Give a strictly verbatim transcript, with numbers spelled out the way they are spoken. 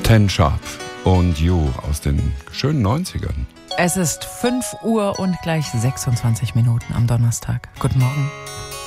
Ten Sharp und You aus den schönen neunzigern. Es ist fünf Uhr und gleich sechsundzwanzig Minuten am Donnerstag. Guten Morgen.